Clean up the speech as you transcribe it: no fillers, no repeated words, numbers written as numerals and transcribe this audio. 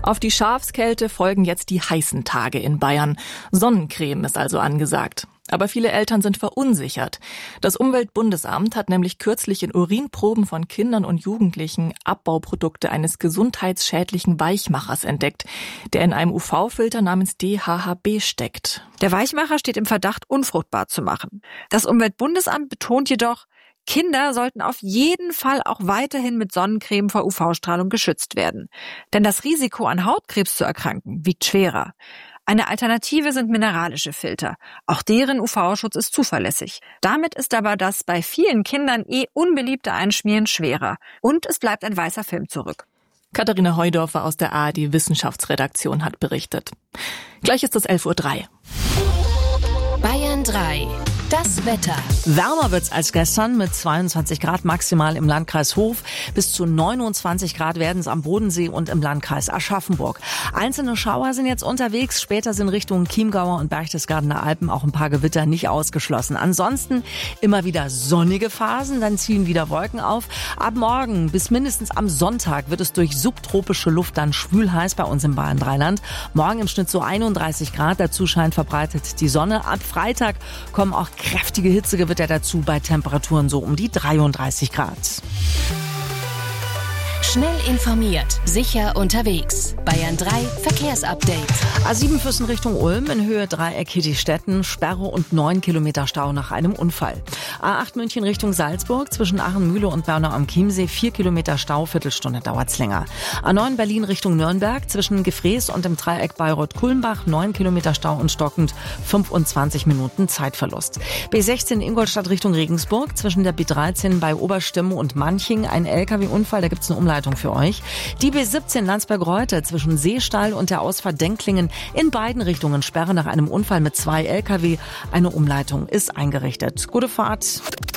Auf die Schafskälte folgen jetzt die heißen Tage in Bayern. Sonnencreme ist also angesagt. Aber viele Eltern sind verunsichert. Das Umweltbundesamt hat nämlich kürzlich in Urinproben von Kindern und Jugendlichen Abbauprodukte eines gesundheitsschädlichen Weichmachers entdeckt, der in einem UV-Filter namens DHHB steckt. Der Weichmacher steht im Verdacht, unfruchtbar zu machen. Das Umweltbundesamt betont jedoch, Kinder sollten auf jeden Fall auch weiterhin mit Sonnencreme vor UV-Strahlung geschützt werden. Denn das Risiko, an Hautkrebs zu erkranken, wiegt schwerer. Eine Alternative sind mineralische Filter. Auch deren UV-Schutz ist zuverlässig. Damit ist aber das bei vielen Kindern unbeliebte Einschmieren schwerer. Und es bleibt ein weißer Film zurück. Katharina Heudorfer aus der ARD Wissenschaftsredaktion hat berichtet. Gleich ist es 11:03 Uhr. Bayern 3. Das Wetter. Wärmer wird's als gestern mit 22 Grad maximal im Landkreis Hof. Bis zu 29 Grad werden es am Bodensee und im Landkreis Aschaffenburg. Einzelne Schauer sind jetzt unterwegs. Später sind Richtung Chiemgauer und Berchtesgadener Alpen auch ein paar Gewitter nicht ausgeschlossen. Ansonsten immer wieder sonnige Phasen, dann ziehen wieder Wolken auf. Ab morgen bis mindestens am Sonntag wird es durch subtropische Luft dann schwül-heiß bei uns im Bayern-Dreiland. Morgen im Schnitt so 31 Grad. Dazu scheint verbreitet die Sonne. Ab Freitag kommen auch kräftige Hitzegewitter dazu bei Temperaturen so um die 33 Grad. Schnell informiert, sicher unterwegs. Bayern 3 Verkehrsupdate. A7 Füssen Richtung Ulm in Höhe Dreieck Hittichstetten, Sperre und 9 Kilometer Stau nach einem Unfall. A8 München Richtung Salzburg zwischen Achenmühle und Bernau am Chiemsee 4 Kilometer Stau, Viertelstunde dauert's länger. A9 Berlin Richtung Nürnberg zwischen Gefrees und dem Dreieck Bayreuth-Kulmbach 9 Kilometer Stau und stockend 25 Minuten Zeitverlust. B16 Ingolstadt Richtung Regensburg zwischen der B13 bei Oberstimme und Manching ein LKW-Unfall, da gibt's eine Umleitung für euch. Die B17 Landsberg-Reutte zwischen Seestall und der Ausfahrt Denklingen in beiden Richtungen Sperre nach einem Unfall mit 2 LKW. Eine Umleitung ist eingerichtet. Gute Fahrt.